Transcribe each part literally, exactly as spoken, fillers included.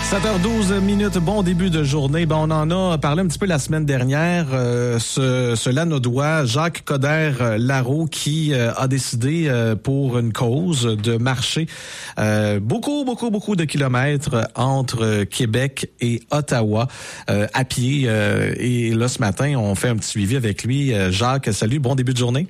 sept heures douze minutes, bon début de journée. Ben, on en a parlé un petit peu la semaine dernière. Euh, ce, ce Lanaudois, Jacques Coderre-Larreault, qui euh, a décidé euh, pour une cause de marcher euh, beaucoup, beaucoup, beaucoup de kilomètres entre Québec et Ottawa euh, à pied. Euh, et là, ce matin, on fait un petit suivi avec lui. Euh, Jacques, salut, bon début de journée.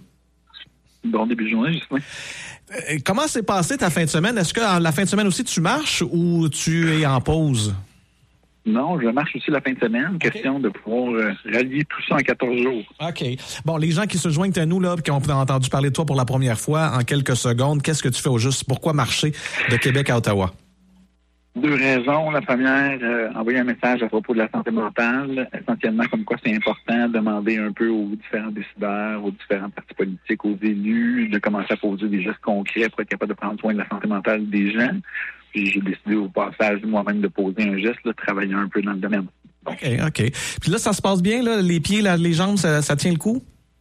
Bon début de journée, Justin. Comment s'est passée ta fin de semaine? Est-ce que la fin de semaine aussi tu marches ou tu es en pause? Non, je marche aussi la fin de semaine. Okay. Question de pouvoir euh, rallier tout ça en quatorze jours. OK. Bon, les gens qui se joignent à nous, là, qui ont entendu parler de toi pour la première fois, en quelques secondes, qu'est-ce que tu fais au juste? Pourquoi marcher de Québec à Ottawa? Deux raisons. La première, euh, envoyer un message à propos de la santé mentale, essentiellement comme quoi c'est important de demander un peu aux différents décideurs, aux différents partis politiques, aux élus, de commencer à poser des gestes concrets pour être capable de prendre soin de la santé mentale des gens. Puis j'ai décidé au passage moi-même de poser un geste, de travailler un peu dans le domaine. OK, OK. Puis là, ça se passe bien, là, les pieds, là, les jambes, ça, ça tient le coup?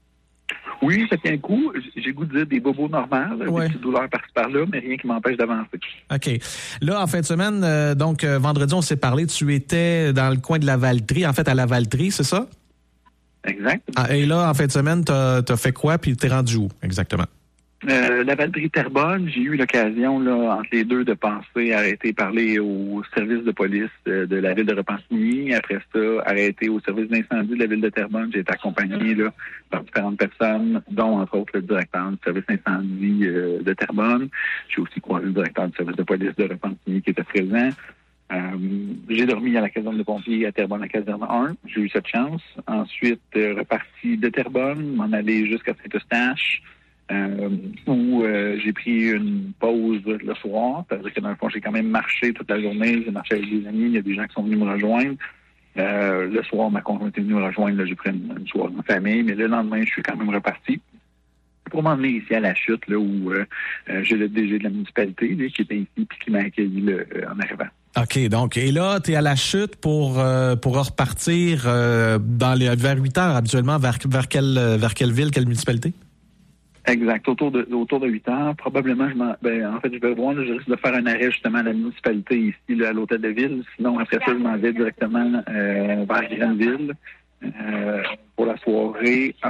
Oui, ça tient le coup. J'ai goût de dire des bobos normales, ouais. Des petites douleurs par-ci par-là, mais rien qui m'empêche d'avancer. OK. Là, en fin de semaine, euh, donc euh, vendredi, on s'est parlé, tu étais dans le coin de la Valtrie, en fait, à la Valtrie, c'est ça? Exact. Ah, et là, en fin de semaine, t'as, t'as fait quoi, puis t'es rendu où, exactement? Euh, la Valtrie-Terrebonne, j'ai eu l'occasion, là, entre les deux, de penser arrêter parler au service de police de, de la ville de Repentigny. Après ça, arrêter au service d'incendie de la ville de Terrebonne. J'ai été accompagné là, par différentes personnes, dont, entre autres, le directeur du service d'incendie euh, de Terrebonne. J'ai aussi croisé le directeur du service de police de Repentigny qui était présent. Euh, j'ai dormi à la caserne de pompiers à Terrebonne, à la caserne un. J'ai eu cette chance. Ensuite, euh, reparti de Terrebonne, m'en aller jusqu'à Saint-Eustache. Euh, où euh, j'ai pris une pause le soir, c'est-à-dire que dans le fond, j'ai quand même marché toute la journée, j'ai marché avec des amis, il y a des gens qui sont venus me rejoindre. Euh, le soir, ma conjointe est venue me rejoindre, là, j'ai pris une, une soirée en famille, mais le lendemain, je suis quand même reparti pour m'emmener ici à la chute, là, où euh, euh, j'ai le D G de la municipalité là, qui était ici puis qui m'a accueilli là, euh, en arrivant. OK, donc, et là, tu es à la chute pour euh, pour repartir euh, dans les, vers huit heures habituellement, vers, vers, quelle, vers quelle ville, quelle municipalité? Exact. Autour de autour de huit heures, probablement, je m'en, ben, en fait, je vais voir, là, je risque de faire un arrêt justement à la municipalité ici, là, à l'hôtel de ville. Sinon, après ça, je m'en vais directement euh, vers Grenville euh, pour la soirée.